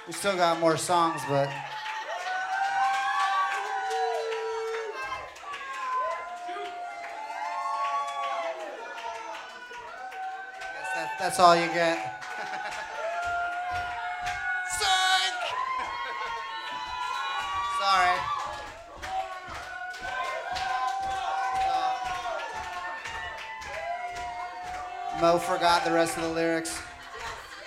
We still got more songs, but that's all you get. Psych! Sorry. Mo forgot the rest of the lyrics.